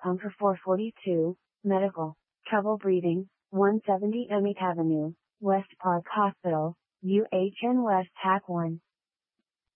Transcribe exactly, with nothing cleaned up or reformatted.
Pumper four forty-two, Medical, Trouble Breathing, one seventy Emmett Avenue, West Park Hospital, U H N West Hack one.